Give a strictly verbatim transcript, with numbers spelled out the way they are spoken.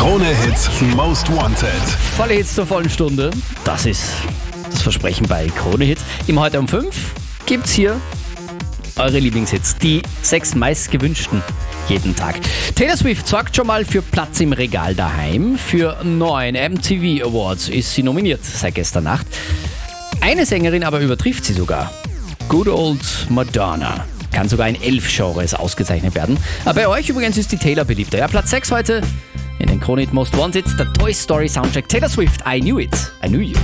Krone-Hits Most Wanted. Volle Hits zur vollen Stunde. Das ist das Versprechen bei Krone Hits. Immer heute um fünf gibt's hier eure Lieblingshits. Die sechs meistgewünschten jeden Tag. Taylor Swift sorgt schon mal für Platz im Regal daheim. Für neun M T V Awards ist sie nominiert seit gestern Nacht. Eine Sängerin aber übertrifft sie sogar. Good Old Madonna. Kann sogar in elf Genres ausgezeichnet werden. Aber bei euch übrigens ist die Taylor beliebter. Ja, Platz sechs heute in den Krone Hits Most Wanted, der Toy Story Soundtrack. Taylor Swift, I Knew It, I Knew You.